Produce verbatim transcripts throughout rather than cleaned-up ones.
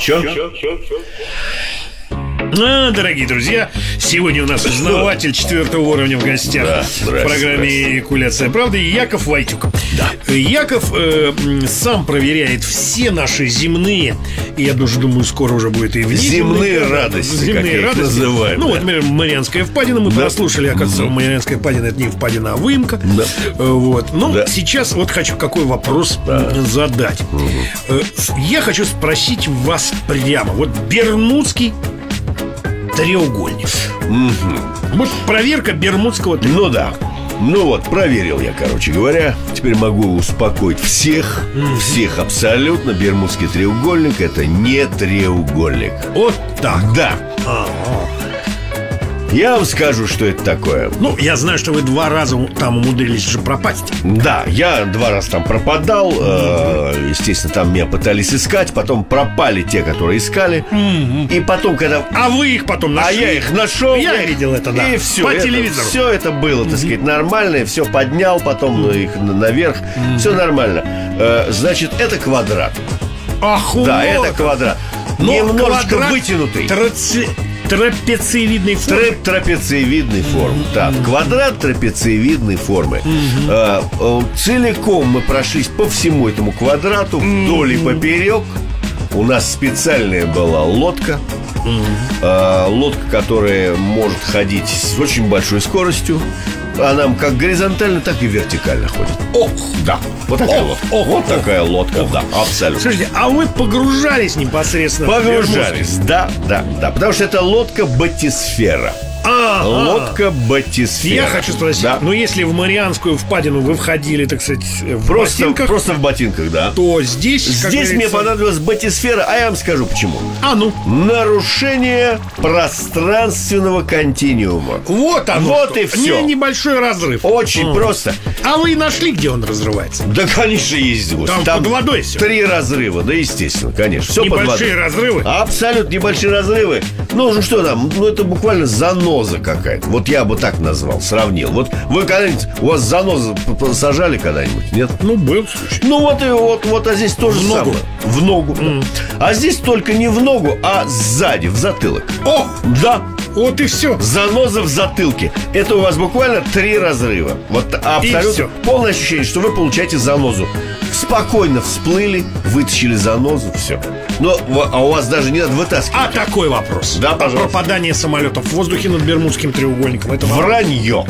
Чё? А, дорогие друзья, сегодня у нас узнаватель четвертого уровня в гостях, да, в программе «Экуляция правды» Яков Войтюк. Да. Яков э, сам проверяет все наши земные, и я даже думаю, скоро уже будет и земные радости, земные как я их радости. называю. Ну, да. вот, например, Марианская впадина. Мы да. прослушали, оказывается, угу. Марианская впадина — это не впадина, а выемка. Да. Вот. Но да. сейчас вот хочу какой вопрос да. задать. Угу. Я хочу спросить вас прямо. Вот Бермудский треугольник. Угу. Вот проверка Бермудского треугольника. Ну да. Ну вот, проверил я, короче говоря. Теперь могу успокоить всех. Mm-hmm. Всех абсолютно. Бермудский треугольник — это не треугольник. Вот так. Да. А-а-а. Я вам скажу, что это такое. Ну, я знаю, что вы два раза там умудрились же пропасть. Да, я два раза там пропадал. э, Естественно, там меня пытались искать. Потом пропали те, которые искали. Mm-hmm. И потом, когда... А вы их потом нашли? А я их нашел. Я, я видел это, да. И все, по это, телевизору. Все это было, так сказать, нормально. Я все поднял, потом mm-hmm. их наверх. Mm-hmm. Все нормально. э, Значит, это квадрат. Ах, да, вот. это квадрат. Но немножко квадрат вытянутый. Траци... Трапециевидной формы. Трэп, трапециевидной формы. Mm-hmm. Так, квадрат трапециевидной формы. Mm-hmm. а, а, Целиком мы прошлись по всему этому квадрату, mm-hmm. вдоль и поперек. У нас специальная была лодка. Mm-hmm. а, Лодка, которая может ходить с очень большой скоростью. Она как горизонтально, так и вертикально ходит. Ох, да, вот такая ох, лодка. ох, Вот ох, такая лодка, ох. да, абсолютно. Слушайте, а вы погружались непосредственно? Погружались, да, да, да. Потому что это лодка батисфера. А, лодка батисфера. Я хочу спросить, да. ну если в Марианскую впадину вы входили, так сказать, в просто, ботинках, просто в ботинках, да, то здесь, здесь мне понадобилась батисфера, а я вам скажу почему. А ну. Нарушение пространственного континуума. Вот оно. Вот что. и все. Не, небольшой разрыв. Очень а. просто. А вы нашли, где он разрывается? Да, конечно, есть. Там, Там под водой все. Три разрыва, да, естественно, конечно. Все небольшие под водой. разрывы? Абсолютно небольшие разрывы. Ну, ну что там, ну это буквально заноза какая-то. Вот я бы так назвал, сравнил. Вот вы когда-нибудь, у вас занозу сажали когда-нибудь, нет? Ну, был случай. Ну вот и вот, вот, а здесь тоже в ногу. самое. В ногу. Mm. Да. А здесь только не в ногу, а сзади, в затылок. О! Да. Вот и все. Заноза в затылке. Это у вас буквально три разрыва. Вот абсолютно полное ощущение, что вы получаете занозу. Спокойно всплыли, вытащили занозу, все. Но, а у вас даже не надо вытаскивать. А такой вопрос. Да, пожалуйста. Пропадание самолетов в воздухе над Бермудским треугольником. Это вранье.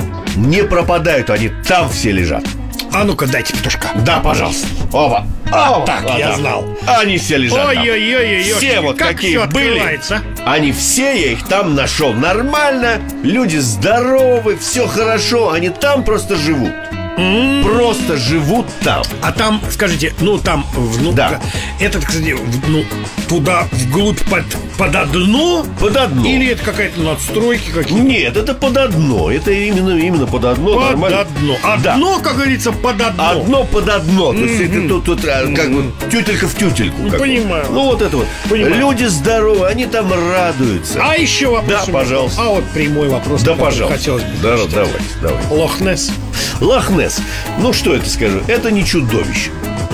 Не пропадают они, там все лежат. А ну-ка, дайте петушка. Да, пожалуйста. Оба. А, Оба. так, а, я да. знал. Они все лежат. Ой-ой-ой-ой. Все вот как какие были. Они все, я их там нашел. Нормально. Люди здоровы, все хорошо. Они там просто живут. Mm-hmm. Просто живут там. А там, скажите, ну там ну, да. Это, кстати, в, ну, туда вглубь под, под дно? Под дно. Или это какая-то надстройки какие-то? Нет, это под дно. Это именно, именно под дно. Под нормально. дно. А да. Дно, как говорится, под дно. Одно под дно. Mm-hmm. То есть это тут, тут mm-hmm. как бы тютелька в тютельку. Ну, понимаю. Ну вот это вот. Понимаю. Люди здоровы, они там радуются. А еще вопрос. Да, пожалуйста. А вот прямой вопрос. Да, пожалуйста. Хотелось бы. Да, давайте, давайте. Лох-Несс. Лох-Несс. Ну что это скажу? Это не чудовище.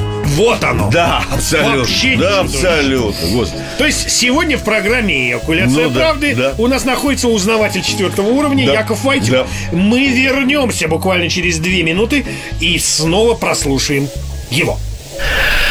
Вот оно. Да, абсолютно. Вообще да, абсолютно. Господи. То есть сегодня в программе «Экуляция ну, правды» да, да. у нас находится узнаватель четвертого уровня да, Яков Войтюк. Да. Мы вернемся буквально через две минуты и снова прослушаем его.